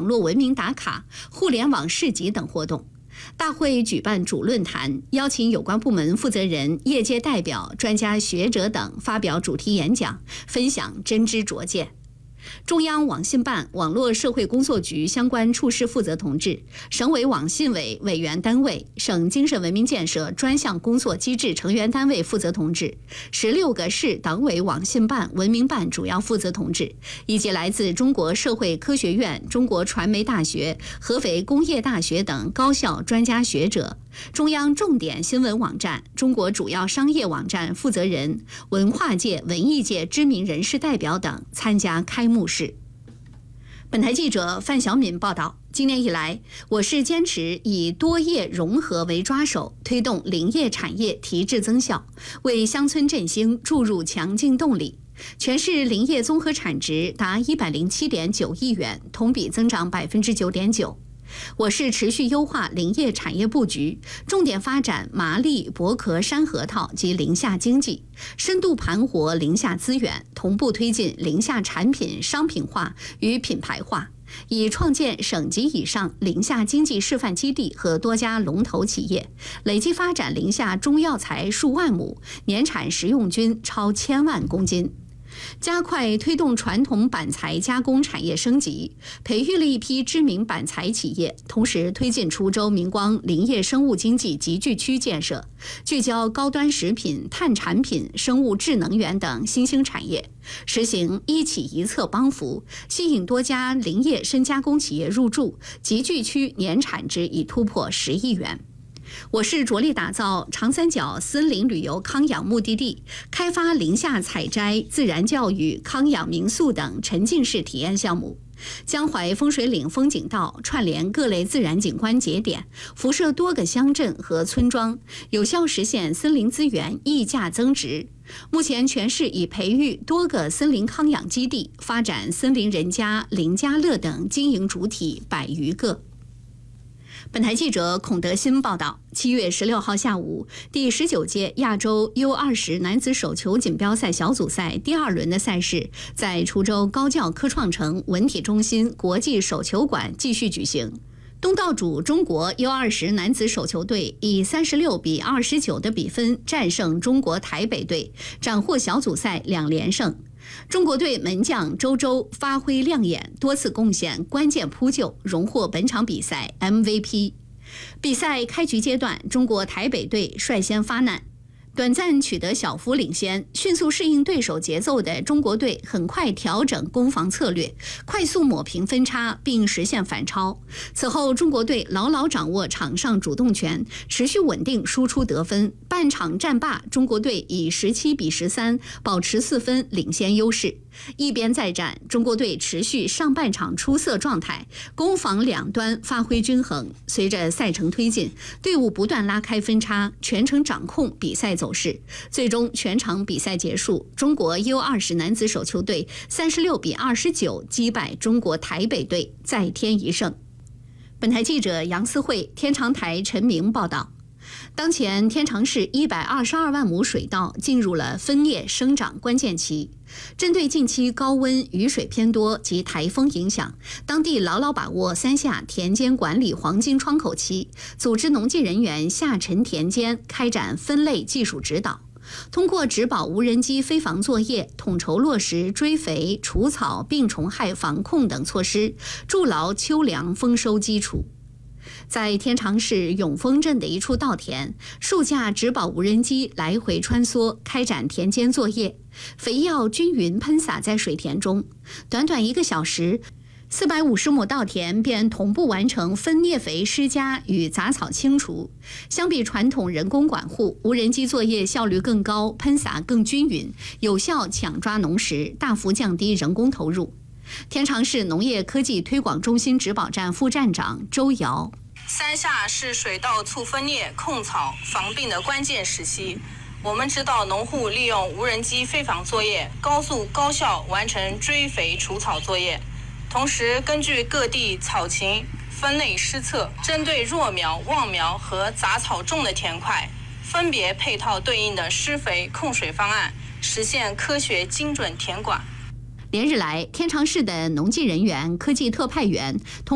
络文明打卡、互联网市集等活动。大会举办主论坛，邀请有关部门负责人、业界代表、专家学者等发表主题演讲，分享真知灼见。中央网信办网络社会工作局相关处室负责同志、省委网信委委员单位、省精神文明建设专项工作机制成员单位负责同志、16个市党委网信办文明办主要负责同志，以及来自中国社会科学院、中国传媒大学、合肥工业大学等高校专家学者，中央重点新闻网站、中国主要商业网站负责人、文化界、文艺界知名人士代表等参加开幕式。本台记者范晓敏报道，今年以来，我市坚持以多业融合为抓手，推动林业产业提质增效，为乡村振兴注入强劲动力。全市林业综合产值达107.9亿元，同比增长9.9%。我市持续优化林业产业布局，重点发展麻栗、薄壳、山核桃及林下经济，深度盘活林下资源，同步推进林下产品商品化与品牌化，以创建省级以上林下经济示范基地和多家龙头企业，累计发展林下中药材数万亩，年产食用菌超1000万公斤。加快推动传统板材加工产业升级，培育了一批知名板材企业，同时推进滁州明光林业生物经济集聚区建设，聚焦高端食品、碳产品、生物质能源等新兴产业，实行一企一策帮扶，吸引多家林业深加工企业入驻，集聚区年产值已突破10亿元。我市着力打造长三角森林旅游康养目的地，开发林下采摘、自然教育、康养民宿等沉浸式体验项目。江淮风水岭风景道串联各类自然景观节点，辐射多个乡镇和村庄，有效实现森林资源溢价增值。目前全市已培育多个森林康养基地，发展森林人家、林家乐等经营主体100余个。本台记者孔德新报道，7月16号下午，第19届亚洲 U20 男子手球锦标赛小组赛第2轮的赛事在滁州高教科创城文体中心国际手球馆继续举行。东道主中国 U20 男子手球队以36-29的比分战胜中国台北队，斩获小组赛2连胜。中国队门将周周发挥亮眼，多次贡献关键扑救，荣获本场比赛 MVP。比赛开局阶段，中国台北队率先发难，短暂取得小幅领先，迅速适应对手节奏的中国队很快调整攻防策略，快速抹平分差并实现反超。此后，中国队牢牢掌握场上主动权，持续稳定输出得分。半场战罢，中国队以17-13保持4分领先优势。一边再战，中国队持续上半场出色状态，攻防两端发挥均衡。随着赛程推进，队伍不断拉开分差，全程掌控比赛走势。最终全场比赛结束，中国 U20 男子手球队36-29击败中国台北队，再添一胜。本台记者杨思慧、天长台陈明报道。当前天长市122万亩水稻进入了分蘖生长关键期，针对近期高温、雨水偏多及台风影响，当地牢牢把握3下田间管理黄金窗口期，组织农技人员下沉田间，开展分类技术指导，通过植保无人机飞防作业，统筹落实追肥、除草、病虫害防控等措施，筑牢秋粮丰收基础。在天长市永丰镇的一处稻田，数架植保无人机来回穿梭，开展田间作业，肥药均匀喷洒在水田中。短短1个小时，450亩稻田便同步完成分蘖肥施加与杂草清除。相比传统人工管护，无人机作业效率更高，喷洒更均匀，有效抢抓农时，大幅降低人工投入。天长市农业科技推广中心植保站副站长周瑶 ：3下是水稻促分蘖、控草、防病的关键时期。我们指导农户利用无人机飞防作业，高速高效完成追肥除草作业。同时，根据各地草情分类施策，针对弱苗、旺苗和杂草重的田块，分别配套对应的施肥控水方案，实现科学精准田管。 连日来，天长市的农技人员、科技特派员